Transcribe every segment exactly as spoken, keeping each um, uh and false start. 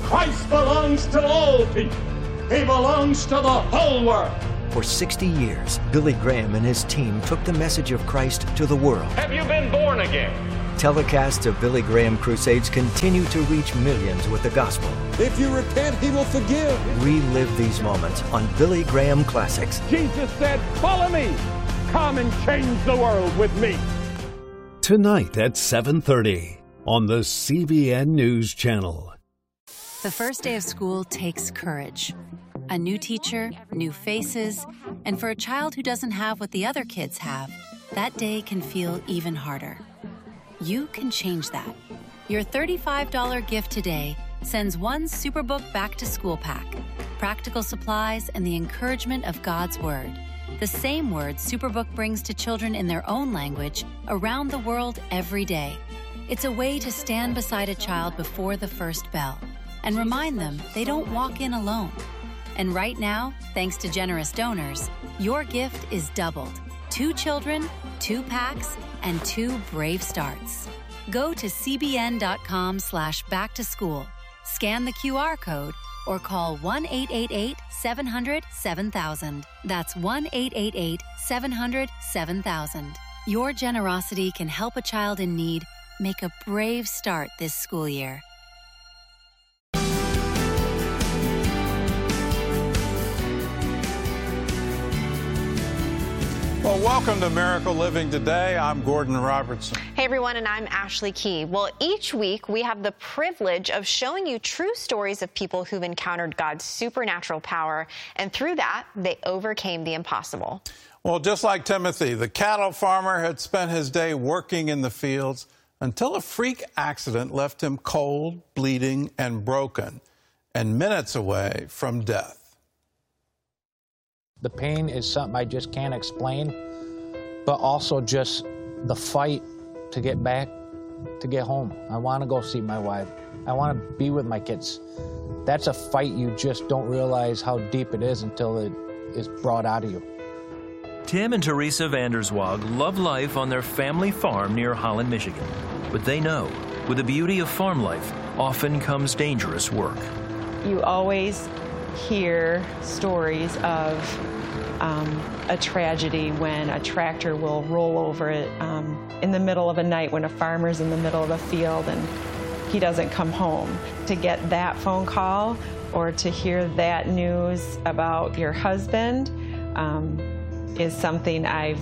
Christ belongs to all people. He belongs to the whole world. For sixty years, Billy Graham and his team took the message of Christ to the world. Have you been born again? Telecasts of Billy Graham crusades continue to reach millions with the gospel. If you repent, he will forgive. Relive these moments on Billy Graham Classics. Jesus said, follow me. Come and change the world with me. Tonight at seven thirty on the C B N News Channel. The first day of school takes courage. A new teacher, new faces, and for a child who doesn't have what the other kids have, that day can feel even harder. You can change that. Your thirty-five dollars gift today sends one Superbook back-to-school pack, practical supplies, and the encouragement of God's Word. The same word Superbook brings to children in their own language around the world every day. It's a way to stand beside a child before the first bell and remind them they don't walk in alone. And right now, thanks to generous donors, your gift is doubled. Two children, two packs, and two brave starts. Go to cbn.com slash back to school, scan the Q R code, or call one eight eight eight, seven hundred, seven thousand. That's one eight eight eight, seven hundred, seven thousand. Your generosity can help a child in need make a brave start this school year. Well, welcome to Miracle Living Today. I'm Gordon Robertson. Hey, everyone, and I'm Ashley Key. Well, each week we have the privilege of showing you true stories of people who've encountered God's supernatural power, and through that, they overcame the impossible. Well, just like Timothy, the cattle farmer had spent his day working in the fields until a freak accident left him cold, bleeding, and broken, and minutes away from death. The pain is something I just can't explain, but also just the fight to get back, to get home. I want to go see my wife. I want to be with my kids. That's a fight you just don't realize how deep it is until it is brought out of you. Tim and Teresa Vanderswag love life on their family farm near Holland, Michigan. But they know, with the beauty of farm life, often comes dangerous work. You always hear stories of um, a tragedy when a tractor will roll over it um, in the middle of a night when a farmer's in the middle of a field and he doesn't come home. To get that phone call or to hear that news about your husband um, is something I've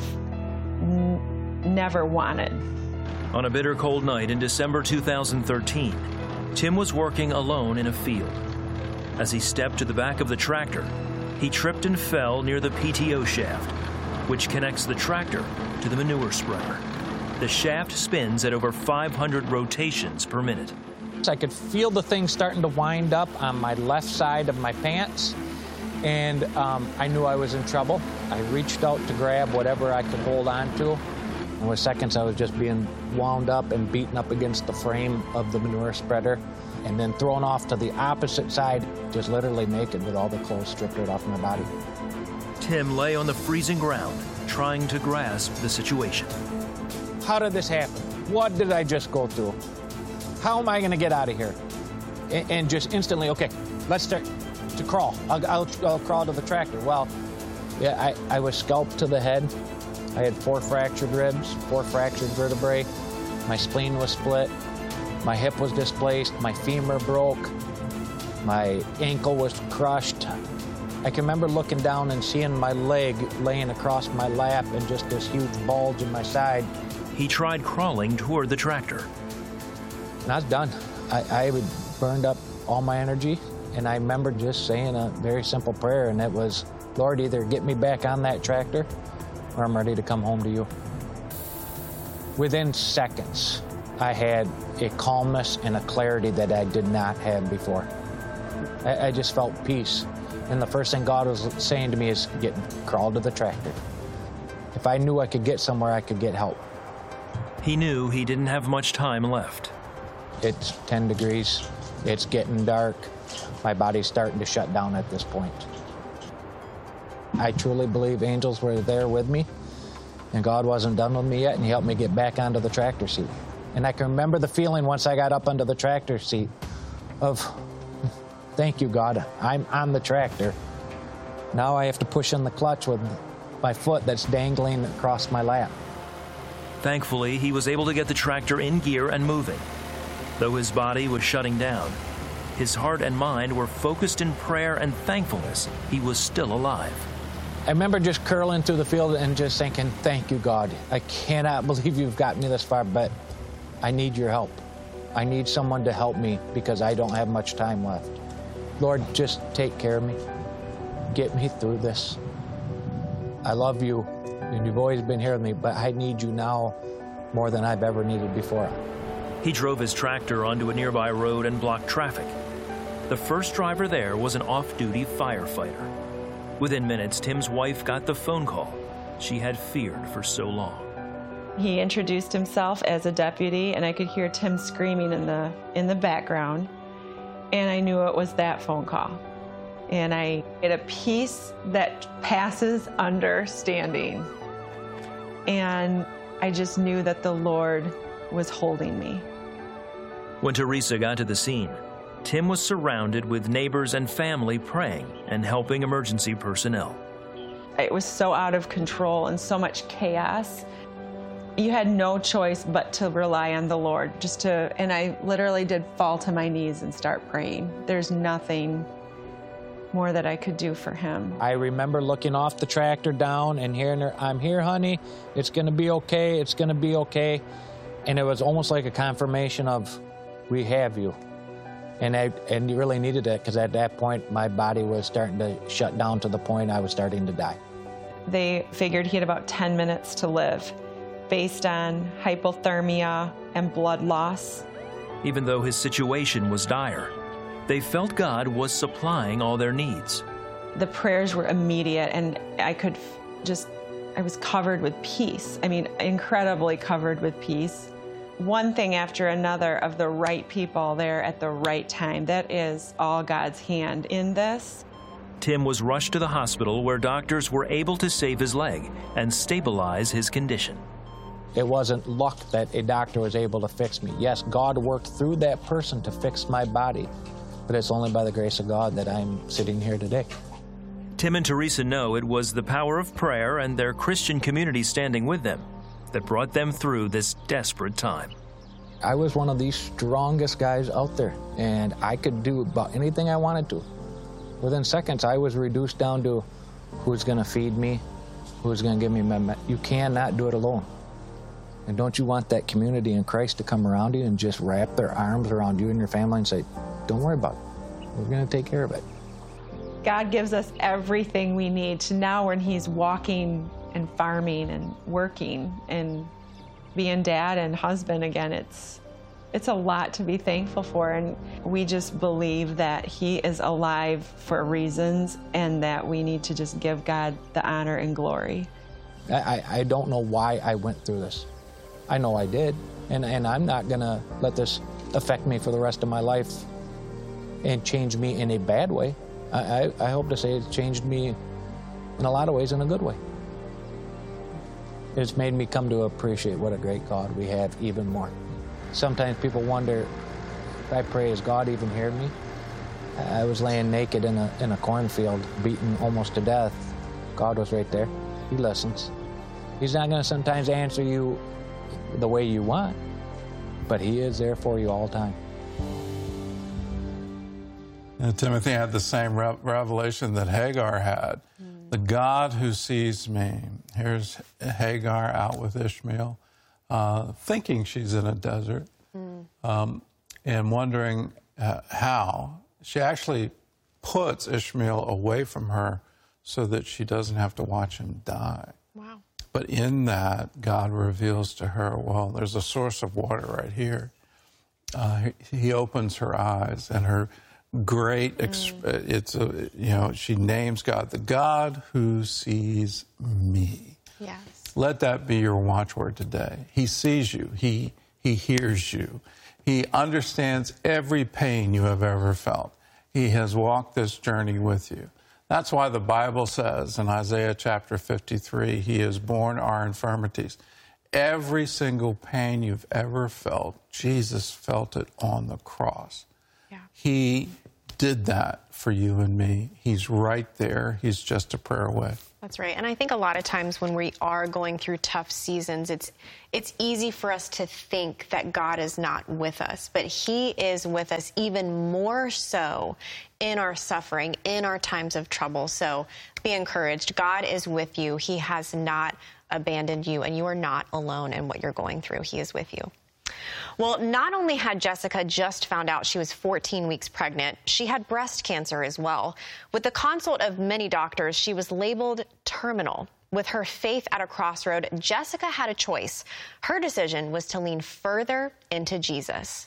n- never wanted. On a bitter cold night in December two thousand thirteen, Tim was working alone in a field. As he stepped to the back of the tractor, he tripped and fell near the P T O shaft, which connects the tractor to the manure spreader. The shaft spins at over five hundred rotations per minute. I could feel the thing starting to wind up on my left side of my pants, and um, I knew I was in trouble. I reached out to grab whatever I could hold on to, and with seconds I was just being wound up and beaten up against the frame of the manure spreader, and then thrown off to the opposite side, just literally naked with all the clothes stripped right off my body. Tim lay on the freezing ground, trying to grasp the situation. How did this happen? What did I just go through? How am I going to get out of here? And, and just instantly, okay, let's start to crawl. I'll, I'll, I'll crawl to the tractor. Well, yeah, I, I was scalped to the head. I had four fractured ribs, four fractured vertebrae. My spleen was split. My hip was displaced, my femur broke, my ankle was crushed. I can remember looking down and seeing my leg laying across my lap and just this huge bulge in my side. He tried crawling toward the tractor. And I was done. I, I had burned up all my energy, and I remember just saying a very simple prayer, and it was, Lord, either get me back on that tractor or I'm ready to come home to you. Within seconds, I had a calmness and a clarity that I did not have before. I, I just felt peace. And the first thing God was saying to me is, get, crawl to the tractor. If I knew I could get somewhere, I could get help. He knew he didn't have much time left. It's ten degrees. It's getting dark. My body's starting to shut down at this point. I truly believe angels were there with me, and God wasn't done with me yet, and he helped me get back onto the tractor seat. And I can remember the feeling once I got up onto the tractor seat of thank you, God. I'm on the tractor. Now I have to push in the clutch with my foot that's dangling across my lap. Thankfully, he was able to get the tractor in gear and moving. Though his body was shutting down, his heart and mind were focused in prayer and thankfulness he was still alive. I remember just curling through the field and just thinking, thank you, God. I cannot believe you've gotten me this far, but I need your help. I need someone to help me because I don't have much time left. Lord, just take care of me. Get me through this. I love you, and you've always been here with me, but I need you now more than I've ever needed before. He drove his tractor onto a nearby road and blocked traffic. The first driver there was an off-duty firefighter. Within minutes, Tim's wife got the phone call she had feared for so long. He introduced himself as a deputy, and I could hear Tim screaming in the in the background, and I knew it was that phone call. And I had a peace that passes understanding, and I just knew that the Lord was holding me. When Teresa got to the scene, Tim was surrounded with neighbors and family praying and helping emergency personnel. It was so out of control and so much chaos. You had no choice but to rely on the Lord, just to, and I literally did fall to my knees and start praying. There's nothing more that I could do for him. I remember looking off the tractor down and hearing her, I'm here, honey. It's going to be okay. It's going to be okay. And it was almost like a confirmation of, we have you. And I and you really needed it, because at that point, my body was starting to shut down to the point I was starting to die. They figured he had about ten minutes to live, based on hypothermia and blood loss. Even though his situation was dire, they felt God was supplying all their needs. The prayers were immediate, and I could just, I was covered with peace. I mean, incredibly covered with peace. One thing after another of the right people there at the right time. That is all God's hand in this. Tim was rushed to the hospital where doctors were able to save his leg and stabilize his condition. It wasn't luck that a doctor was able to fix me. Yes, God worked through that person to fix my body, but it's only by the grace of God that I'm sitting here today. Tim and Teresa know it was the power of prayer and their Christian community standing with them that brought them through this desperate time. I was one of the strongest guys out there, and I could do about anything I wanted to. Within seconds, I was reduced down to who's going to feed me, who's going to give me my... Me- you cannot do it alone. And don't you want that community in Christ to come around you and just wrap their arms around you and your family and say, don't worry about it. We're going to take care of it. God gives us everything we need to now when he's walking and farming and working and being dad and husband again. It's it's a lot to be thankful for, and we just believe that he is alive for reasons and that we need to just give God the honor and glory. I, I, I don't know why I went through this. I know I did, and, and I'm not gonna let this affect me for the rest of my life and change me in a bad way. I, I, I hope to say it's changed me in a lot of ways in a good way. It's made me come to appreciate what a great God we have even more. Sometimes people wonder, if I pray, has God even heard me? I was laying naked in a, in a cornfield, beaten almost to death. God was right there. He listens. He's not going to sometimes answer you the way you want, but he is there for you all the time. And Timothy had the same re- revelation that Hagar had. Mm. The God who sees me. Here's Hagar out with Ishmael, uh, thinking she's in a desert, mm. um, and wondering uh, how. She actually puts Ishmael away from her so that she doesn't have to watch him die. Wow. But in that, God reveals to her, well, there's a source of water right here. Uh, he, he opens her eyes, and her great, exp- mm. it's a, you know, she names God, the God who sees me. Yes. Let that be your watchword today. He sees you. He, he hears you. He understands every pain you have ever felt. He has walked this journey with you. That's why the Bible says in Isaiah chapter fifty-three, he has borne our infirmities. Every single pain you've ever felt, Jesus felt it on the cross. Yeah. He did that for you and me. He's right there. He's just a prayer away. That's right. And I think a lot of times when we are going through tough seasons, it's it's easy for us to think that God is not with us, but he is with us even more so in our suffering, in our times of trouble. So be encouraged. God is with you. He has not abandoned you, and you are not alone in what you're going through. He is with you. Well, not only had Jessica just found out she was fourteen weeks pregnant, she had breast cancer as well. With the consult of many doctors, she was labeled terminal. With her faith at a crossroad, Jessica had a choice. Her decision was to lean further into Jesus.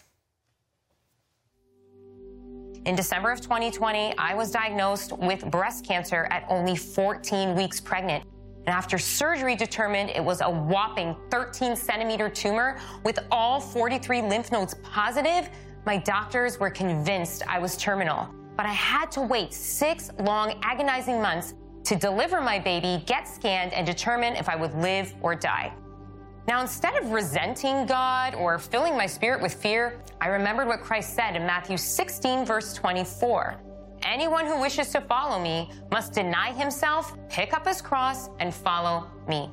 In December of twenty twenty, I was diagnosed with breast cancer at only fourteen weeks pregnant. And after surgery determined it was a whopping thirteen centimeter tumor with all forty-three lymph nodes positive, my doctors were convinced I was terminal. But I had to wait six long, agonizing months to deliver my baby, get scanned, and determine if I would live or die. Now, instead of resenting God or filling my spirit with fear, I remembered what Christ said in Matthew sixteen, verse twenty-four. Anyone who wishes to follow me must deny himself, pick up his cross, and follow me.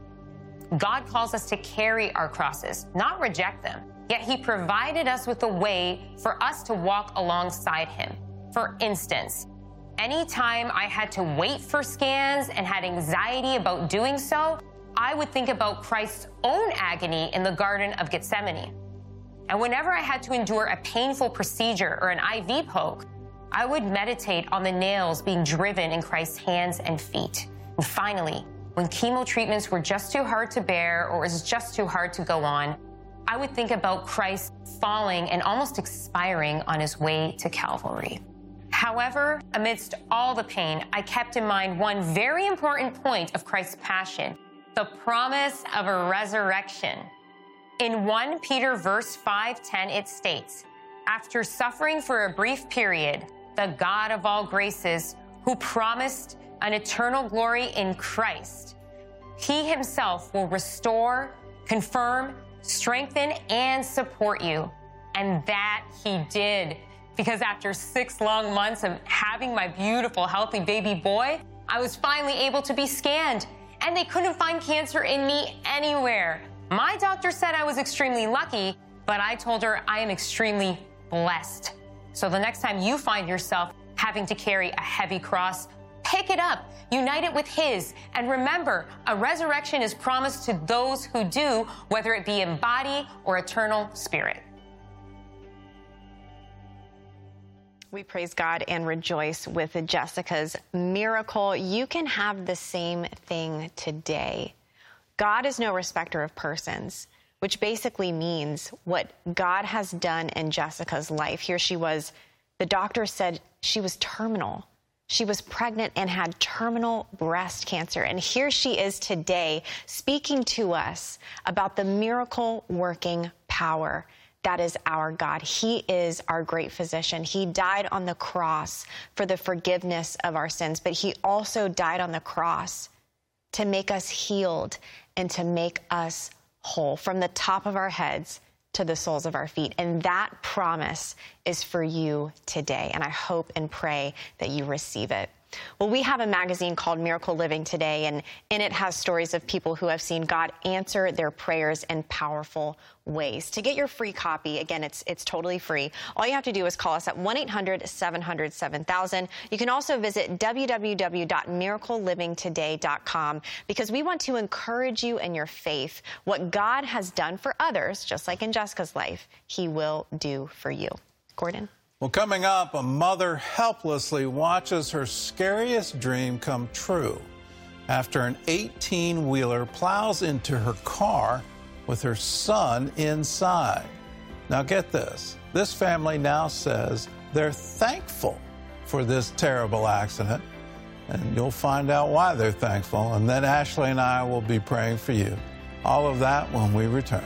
God calls us to carry our crosses, not reject them. Yet he provided us with a way for us to walk alongside him. For instance, anytime I had to wait for scans and had anxiety about doing so, I would think about Christ's own agony in the Garden of Gethsemane. And whenever I had to endure a painful procedure or an I V poke, I would meditate on the nails being driven in Christ's hands and feet. And finally, when chemo treatments were just too hard to bear or it was just too hard to go on, I would think about Christ falling and almost expiring on his way to Calvary. However, amidst all the pain, I kept in mind one very important point of Christ's passion, the promise of a resurrection. In First Peter verse five ten, it states, "After suffering for a brief period, the God of all graces, who promised an eternal glory in Christ, he himself will restore, confirm, strengthen, and support you." And that he did. Because after six long months of having my beautiful, healthy baby boy, I was finally able to be scanned. And they couldn't find cancer in me anywhere. My doctor said I was extremely lucky, but I told her I am extremely blessed. So the next time you find yourself having to carry a heavy cross, pick it up, unite it with his, and remember, a resurrection is promised to those who do, whether it be in body or eternal spirit. We praise God and rejoice with Jessica's miracle. You can have the same thing today. God is no respecter of persons, which basically means what God has done in Jessica's life. Here she was, the doctor said she was terminal. She was pregnant and had terminal breast cancer. And here she is today speaking to us about the miracle-working power that is our God. He is our great physician. He died on the cross for the forgiveness of our sins, but he also died on the cross to make us healed and to make us whole from the top of our heads to the soles of our feet. And that promise is for you today. And I hope and pray that you receive it. Well, we have a magazine called Miracle Living Today, and in it has stories of people who have seen God answer their prayers in powerful ways. To get your free copy, again, it's it's totally free. All you have to do is call us at one eight hundred seven hundred seven thousand. You can also visit w w w dot miracle living today dot com because we want to encourage you in your faith. What God has done for others, just like in Jessica's life, he will do for you. Gordon? Well, coming up, a mother helplessly watches her scariest dream come true after an eighteen-wheeler plows into her car with her son inside. Now get this, this family now says they're thankful for this terrible accident, and you'll find out why they're thankful, and then Ashley and I will be praying for you. All of that when we return.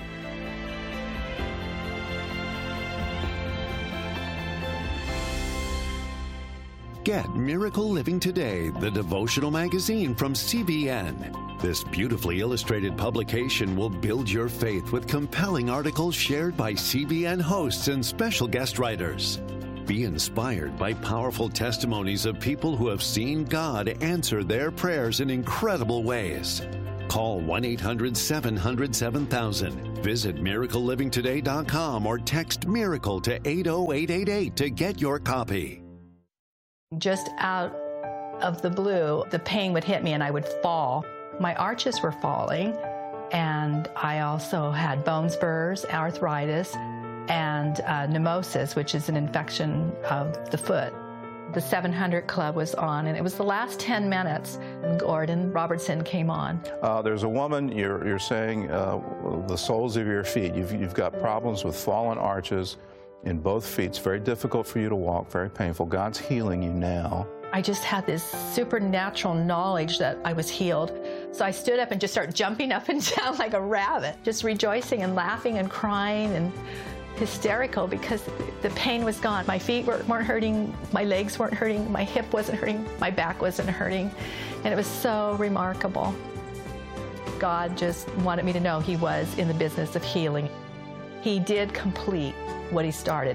Get Miracle Living Today, the devotional magazine from C B N. This beautifully illustrated publication will build your faith with compelling articles shared by C B N hosts and special guest writers. Be inspired by powerful testimonies of people who have seen God answer their prayers in incredible ways. Call one eight hundred seven hundred seven thousand. Visit miracle living today dot com or text MIRACLE to eight oh eight eight eight to get your copy. Just out of the blue, the pain would hit me and I would fall. My arches were falling, and I also had bone spurs, arthritis, and uh, pneummosis, which is an infection of the foot. The seven hundred Club was on, and it was the last ten minutes. Gordon Robertson came on. Uh, there's a woman, you're, you're saying, uh, the soles of your feet. You've, you've got problems with fallen arches in both feet. It's very difficult for you to walk, very painful. God's healing you now. I just had this supernatural knowledge that I was healed. So I stood up and just started jumping up and down like a rabbit, just rejoicing and laughing and crying and hysterical because the pain was gone. My feet weren't hurting, my legs weren't hurting, my hip wasn't hurting, my back wasn't hurting, and it was so remarkable. God just wanted me to know He was in the business of healing. He did complete what He started.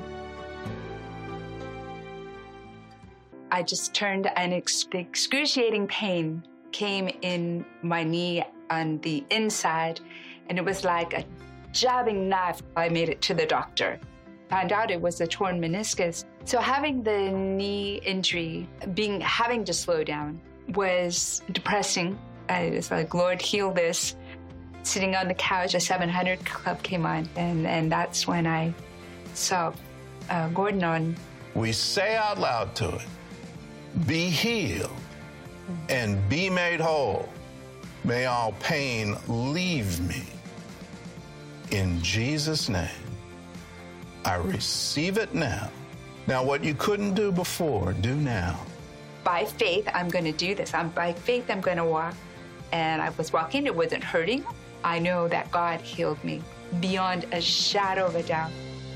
I just turned and ex- excruciating pain came in my knee on the inside, and it was like a jabbing knife. I made it to the doctor. Found out it was a torn meniscus. So having the knee injury, being having to slow down, was depressing. I was like, Lord, heal this. Sitting on the couch, a seven hundred Club came on, and, and that's when I saw uh, Gordon on. We say out loud to it, be healed and be made whole. May all pain leave me. In Jesus' name, I receive it now. Now, what you couldn't do before, do now. By faith, I'm going to do this. I'm, by faith, I'm going to walk. And I was walking. It wasn't hurting. I know that God healed me beyond a shadow of a doubt.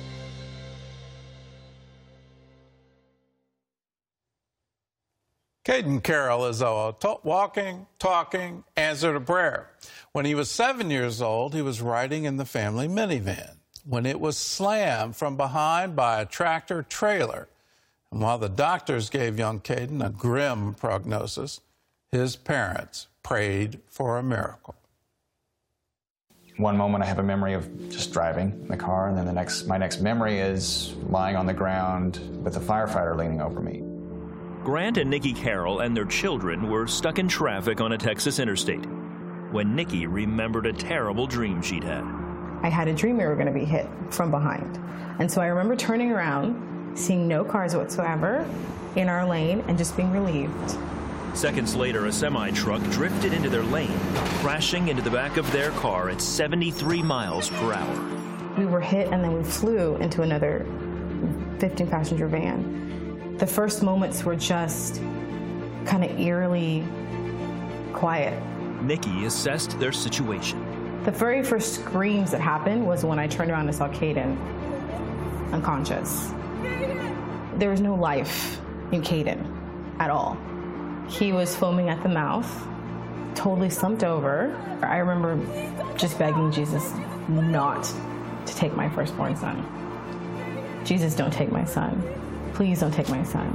Caden Carroll is a t- walking, talking answer to prayer. When he was seven years old, he was riding in the family minivan when it was slammed from behind by a tractor trailer. And while the doctors gave young Caden a grim prognosis, his parents prayed for a miracle. One moment I have a memory of just driving in the car, and then the next, my next memory is lying on the ground with a firefighter leaning over me. Grant and Nikki Carroll and their children were stuck in traffic on a Texas interstate when Nikki remembered a terrible dream she'd had. I had a dream we were going to be hit from behind. And so I remember turning around, seeing no cars whatsoever in our lane, and just being relieved. Seconds later, a semi-truck drifted into their lane, crashing into the back of their car at seventy-three miles per hour. We were hit, and then we flew into another fifteen passenger van. The first moments were just kind of eerily quiet. Nikki assessed their situation. The very first screams that happened was when I turned around and saw Caden unconscious. There was no life in Caden at all. He was foaming at the mouth, totally slumped over. I remember just begging Jesus not to take my firstborn son. Jesus, don't take my son. Please don't take my son.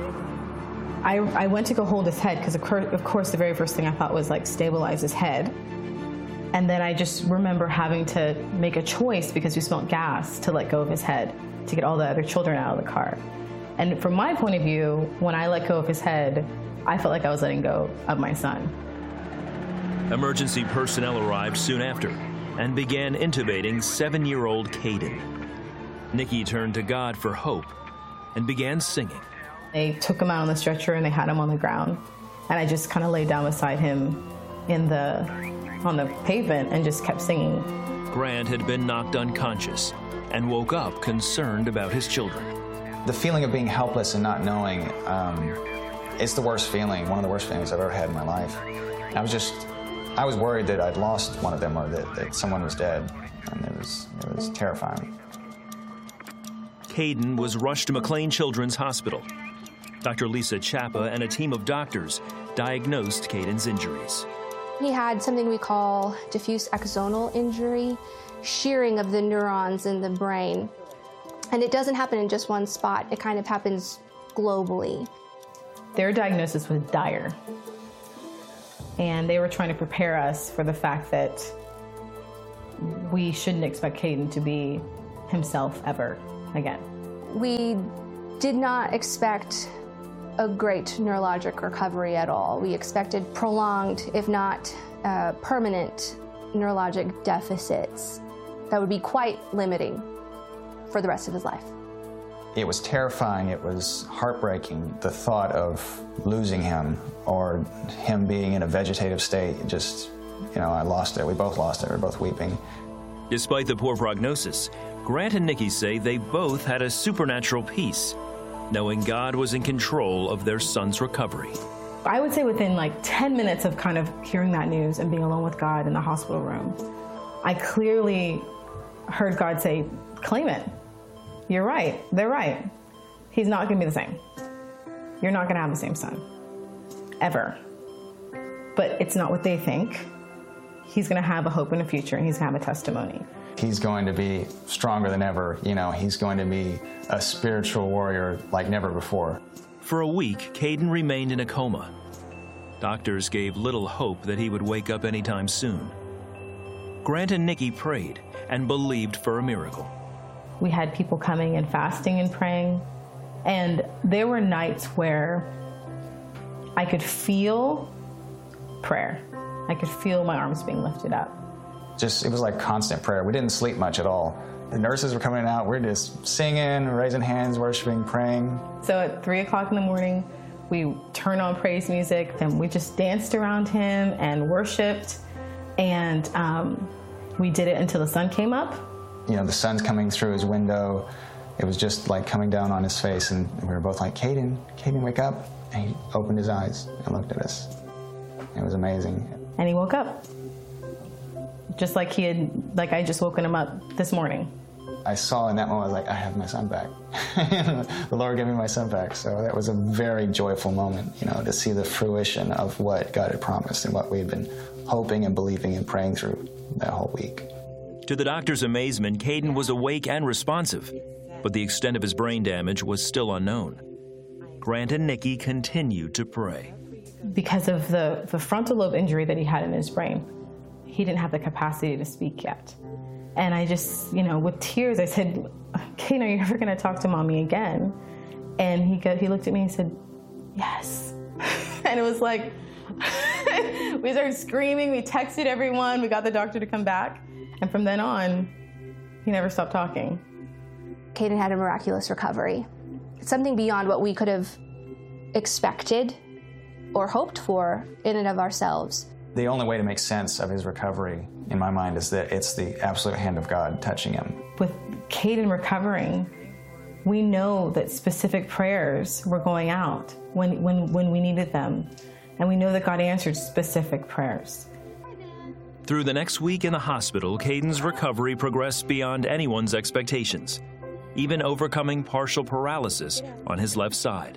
I, I went to go hold his head because, of, cur- of course, the very first thing I thought was, like, stabilize his head. And then I just remember having to make a choice because we smelled gas to let go of his head to get all the other children out of the car. And from my point of view, when I let go of his head, I felt like I was letting go of my son. Emergency personnel arrived soon after and began intubating seven-year-old Caden. Nikki turned to God for hope and began singing. They took him out on the stretcher and they had him on the ground. And I just kind of laid down beside him in the, on the pavement and just kept singing. Grant had been knocked unconscious and woke up concerned about his children. The feeling of being helpless and not knowing, um, it's the worst feeling, one of the worst feelings I've ever had in my life. I was just, I was worried that I'd lost one of them or that, that someone was dead. And it was, it was terrifying. Caden was rushed to McLean Children's Hospital. Doctor Lisa Chapa and a team of doctors diagnosed Caden's injuries. He had something we call diffuse axonal injury, shearing of the neurons in the brain. And it doesn't happen in just one spot. It kind of happens globally. Their diagnosis was dire. And they were trying to prepare us for the fact that we shouldn't expect Caden to be himself ever again. We did not expect a great neurologic recovery at all. We expected prolonged, if not uh, permanent, neurologic deficits that would be quite limiting for the rest of his life. It was terrifying, it was heartbreaking, the thought of losing him or him being in a vegetative state. Just, you know, I lost it. We both lost it. We were both weeping. Despite the poor prognosis, Grant and Nikki say they both had a supernatural peace, knowing God was in control of their son's recovery. I would say within like ten minutes of kind of hearing that news and being alone with God in the hospital room, I clearly heard God say, claim it. You're right. They're right. He's not going to be the same. You're not going to have the same son. Ever. But it's not what they think. He's going to have a hope and a future, and he's going to have a testimony. He's going to be stronger than ever. You know, he's going to be a spiritual warrior like never before. For a week, Caden remained in a coma. Doctors gave little hope that he would wake up anytime soon. Grant and Nikki prayed and believed for a miracle. We had people coming and fasting and praying, and there were nights where I could feel prayer. I could feel my arms being lifted up. Just, it was like constant prayer. We didn't sleep much at all. The nurses were coming out. We were just singing, raising hands, worshiping, praying. So at three o'clock in the morning, we turned on praise music, and we just danced around him and worshiped, and um, we did it until the sun came up. You know, the sun's coming through his window. It was just like coming down on his face, and we were both like, Caden, Caden, wake up. And he opened his eyes and looked at us. It was amazing. And he woke up. Just like he had, like I just woken him up this morning. I saw in that moment, I was like, I have my son back. The Lord gave me my son back. So that was a very joyful moment, you know, to see the fruition of what God had promised and what we had been hoping and believing and praying through that whole week. To the doctor's amazement, Caden was awake and responsive, but the extent of his brain damage was still unknown. Grant and Nikki continued to pray. Because of the, the frontal lobe injury that he had in his brain, he didn't have the capacity to speak yet. And I just, you know, with tears, I said, Caden, are you ever going to talk to Mommy again? And he got, he looked at me and said, yes. And it was like, we started screaming, we texted everyone, we got the doctor to come back. And from then on, he never stopped talking. Caden had a miraculous recovery. It's something beyond what we could have expected or hoped for in and of ourselves. The only way to make sense of his recovery, in my mind, is that it's the absolute hand of God touching him. With Caden recovering, we know that specific prayers were going out when, when, when we needed them. And we know that God answered specific prayers. Through the next week in the hospital, Caden's recovery progressed beyond anyone's expectations, even overcoming partial paralysis on his left side.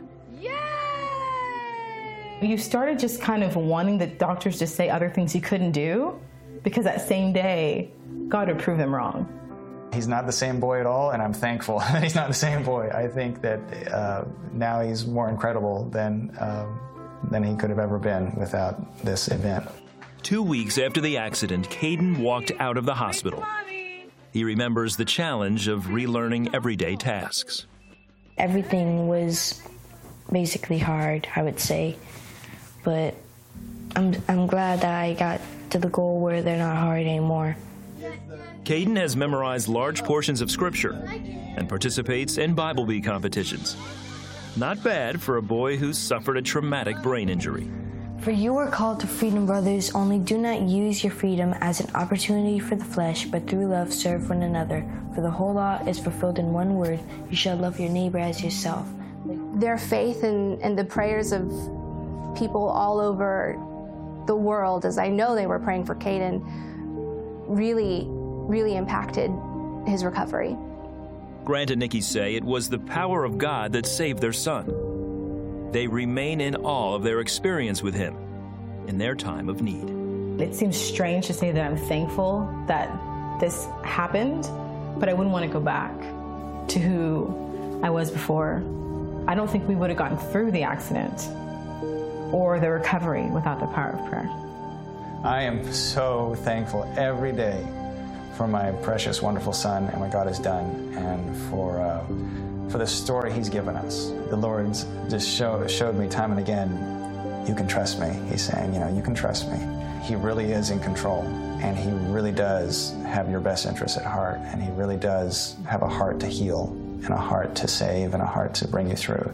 You started just kind of wanting the doctors to say other things he couldn't do, because that same day, God would prove them wrong. He's not the same boy at all, and I'm thankful that he's not the same boy. I think that uh, now he's more incredible than, um, than he could have ever been without this event. Two weeks after the accident, Caden walked out of the hospital. He remembers the challenge of relearning everyday tasks. Everything was basically hard, I would say. But I'm, I'm glad that I got to the goal where they're not hard anymore. Caden has memorized large portions of Scripture and participates in Bible Bee competitions. Not bad for a boy who suffered a traumatic brain injury. For you are called to freedom, brothers, only do not use your freedom as an opportunity for the flesh, but through love serve one another. For the whole law is fulfilled in one word, you shall love your neighbor as yourself. Their faith and, and the prayers of people all over the world, as I know they were praying for Caden, really, really impacted his recovery. Grant and Nikki say it was the power of God that saved their son. They remain in awe of their experience with him in their time of need. It seems strange to say that I'm thankful that this happened, but I wouldn't want to go back. to who I was before, I don't think we would have gotten through the accident or the recovery without the power of prayer. I am so thankful every day for my precious, wonderful son and what God has done, and for uh, for the story he's given us. The Lord just show, showed me time and again, you can trust me. He's saying, you know, you can trust me. He really is in control, and he really does have your best interests at heart, and he really does have a heart to heal and a heart to save and a heart to bring you through.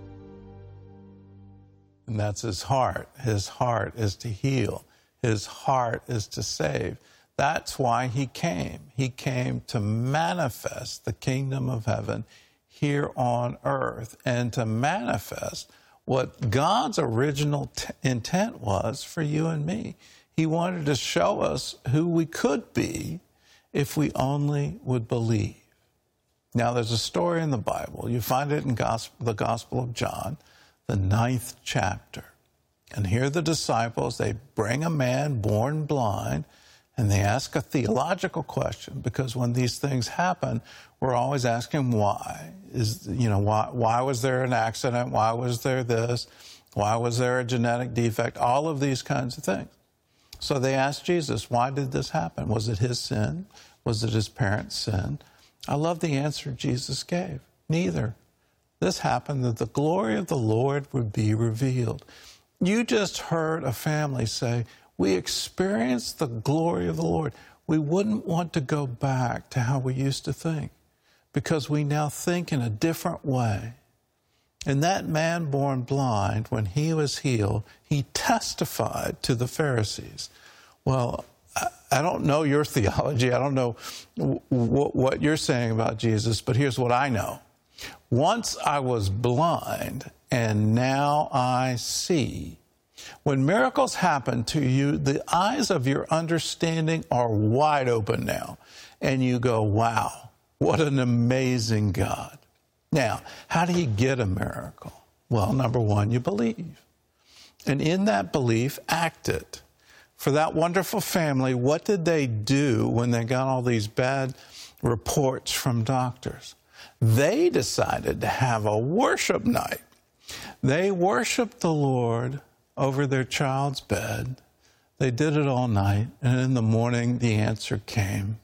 And that's his heart. His heart is to heal. His heart is to save. That's why he came. He came to manifest the kingdom of heaven here on earth, and to manifest what God's original t- intent was for you and me. He wanted to show us who we could be if we only would believe. Now, there's a story in the Bible. You find it in gospel, the Gospel of John, the ninth chapter. And here the disciples, they bring a man born blind, and they ask a theological question, because when these things happen, we're always asking why. Is, you know, why, why was there an accident? Why was there this? Why was there a genetic defect? All of these kinds of things. So they asked Jesus, why did this happen? Was it his sin? Was it his parents' sin? I love the answer Jesus gave. Neither. This happened that the glory of the Lord would be revealed. You just heard a family say, we experienced the glory of the Lord. We wouldn't want to go back to how we used to think, because we now think in a different way. And that man born blind, when he was healed, he testified to the Pharisees. Well, I don't know your theology. I don't know w- w- what you're saying about Jesus, but here's what I know. Once I was blind, and now I see. When miracles happen to you, the eyes of your understanding are wide open now. And you go, wow, what an amazing God. Now, how do you get a miracle? Well, number one, you believe. And in that belief, act it. For that wonderful family, what did they do when they got all these bad reports from doctors? They decided to have a worship night. They worshiped the Lord over their child's bed. They did it all night, and in the morning the answer came.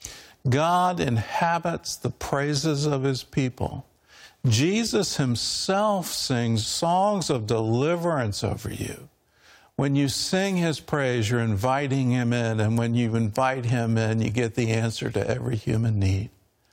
God inhabits the praises of his people. Jesus himself sings songs of deliverance over you. When you sing his praise, you're inviting him in, and when you invite him in, you get the answer to every human need.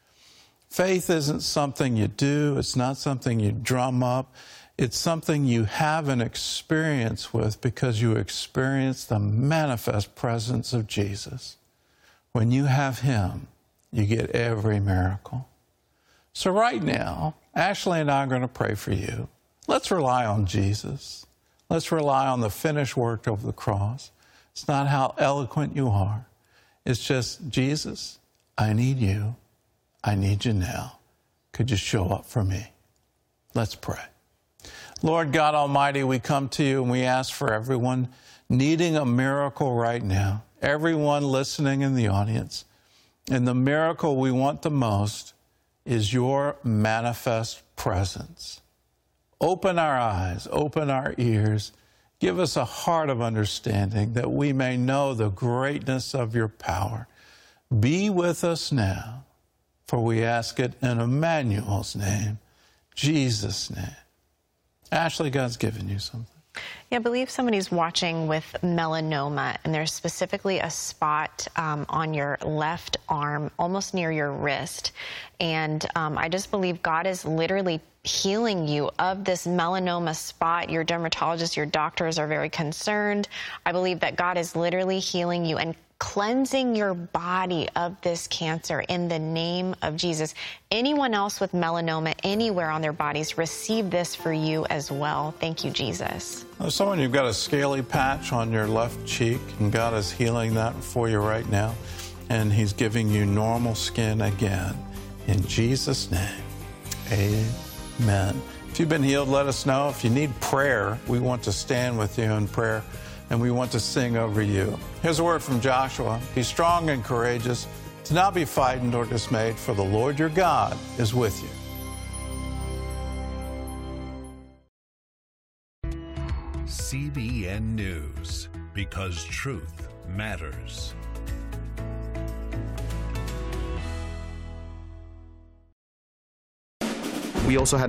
Faith isn't something you do. It's not something you drum up. It's something you have an experience with because you experience the manifest presence of Jesus. When you have him, you get every miracle. So right now, Ashley and I are going to pray for you. Let's rely on Jesus. Let's rely on the finished work of the cross. It's not how eloquent you are. It's just, Jesus, I need you. I need you now. Could you show up for me? Let's pray. Lord God Almighty, we come to you and we ask for everyone needing a miracle right now, everyone listening in the audience. And the miracle we want the most is your manifest presence. Open our eyes, open our ears, give us a heart of understanding that we may know the greatness of your power. Be with us now, for we ask it in Emmanuel's name, Jesus' name. Ashley, God's given you something. Yeah, I believe somebody's watching with melanoma, and there's specifically a spot um, on your left arm, almost near your wrist. And um, I just believe God is literally healing you of this melanoma spot. Your dermatologist, your doctors are very concerned. I believe that God is literally healing you and cleansing your body of this cancer in the name of Jesus. Anyone else with melanoma anywhere on their bodies, receive this for you as well. Thank you, Jesus. There's someone, you've got a scaly patch on your left cheek, and God is healing that for you right now, and he's giving you normal skin again. In Jesus' name, amen. If you've been healed, let us know. If you need prayer, we want to stand with you in prayer, and we want to sing over you. Here's a word from Joshua. Be strong and courageous. Do not be frightened or dismayed, for the Lord your God is with you. C B N News, because truth matters. We also had